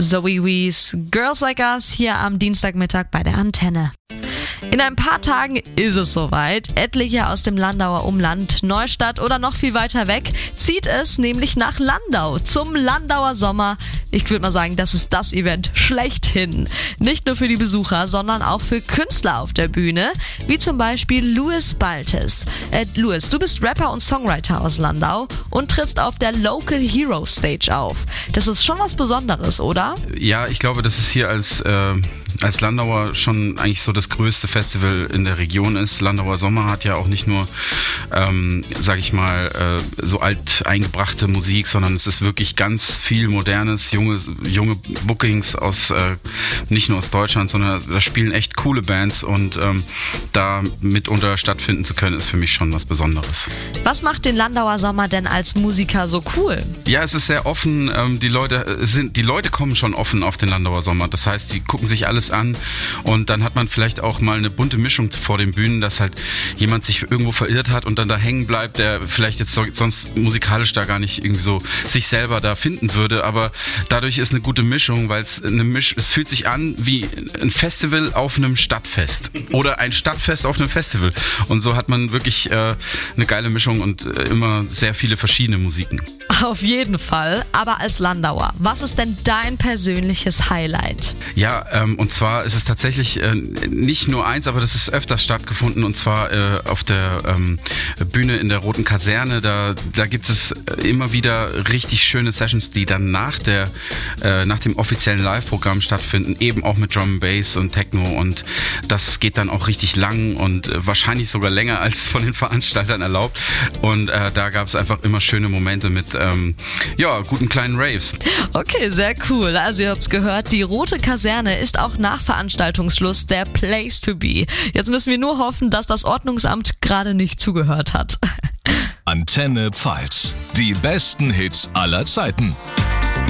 Zoe Wees, Girls Like Us hier am Dienstagmittag bei der Antenne. In ein paar Tagen ist es soweit. Etliche aus dem Landauer Umland, Neustadt oder noch viel weiter weg zieht es nämlich nach Landau zum Landauer Sommer. Ich würde mal sagen, das ist das Event schlechthin. Nicht nur für die Besucher, sondern auch für Künstler auf der Bühne, wie zum Beispiel Louis Baltes. Louis, du bist Rapper und Songwriter aus Landau und trittst auf der Local Hero Stage auf. Das ist schon was Besonderes, oder? Ja, ich glaube, dass es hier als Landauer schon eigentlich so das größte Festival in der Region ist. Landauer Sommer hat ja auch nicht nur, so alt eingebrachte Musik, sondern es ist wirklich ganz viel Modernes, junge Bookings aus, nicht nur aus Deutschland, sondern da spielen echt coole Bands und da mitunter stattfinden zu können, ist für mich schon was Besonderes. Was macht den Landauer Sommer denn als Musiker so cool? Ja, es ist sehr offen. Die Leute kommen schon offen auf den Landauer Sommer. Das heißt, sie gucken sich alles an und dann hat man vielleicht auch mal eine bunte Mischung vor den Bühnen, dass halt jemand sich irgendwo verirrt hat und dann da hängen bleibt, der vielleicht jetzt sonst musikalisch da gar nicht irgendwie so sich selber da finden würde, aber dadurch ist eine gute Mischung, weil es fühlt sich an wie ein Festival auf einem Stadtfest oder ein Stadtfest auf einem Festival und so hat man wirklich eine geile Mischung und immer sehr viele verschiedene Musiken. Auf jeden Fall, aber als Landauer, was ist denn dein persönliches Highlight? Ja, und zwar ist es tatsächlich nicht nur eins, aber das ist öfters stattgefunden und zwar auf der Bühne in der Roten Kaserne. Da gibt es immer wieder richtig schöne Sessions, die dann nach dem offiziellen Live-Programm stattfinden, eben auch mit Drum and Bass und Techno und das geht dann auch richtig lang und wahrscheinlich sogar länger als von den Veranstaltern erlaubt und da gab es einfach immer schöne Momente mit guten kleinen Raves. Okay, sehr cool. Also ihr habt's gehört, die Rote Kaserne ist auch nach Veranstaltungsschluss der Place to be. Jetzt müssen wir nur hoffen, dass das Ordnungsamt gerade nicht zugehört hat. Antenne Pfalz. Die besten Hits aller Zeiten.